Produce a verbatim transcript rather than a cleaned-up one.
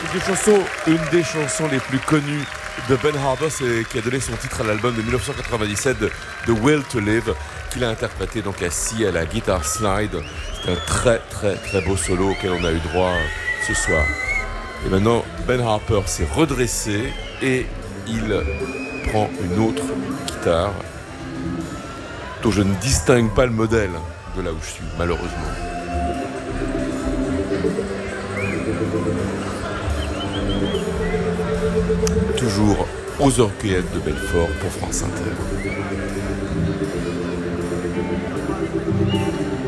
des chansons, une des chansons les plus connues de Ben Harper, c'est qui a donné son titre à l'album de dix-neuf cent quatre-vingt-dix-sept de The Will to Live, qu'il a interprété donc assis à la guitare slide. C'est un très très très beau solo auquel on a eu droit ce soir. Et maintenant, Ben Harper s'est redressé et il prend une autre guitare dont je ne distingue pas le modèle de là où je suis, malheureusement. Toujours aux orgueillettes de Belfort pour France Inter.